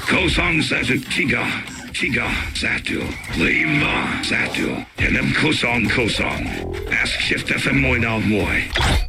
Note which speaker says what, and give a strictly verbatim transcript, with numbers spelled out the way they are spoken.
Speaker 1: Kosong Satu Tiga, Tiga Satu, Lima Satu, and them Kosong Kosong. Ask Shift F M Moy now Moy.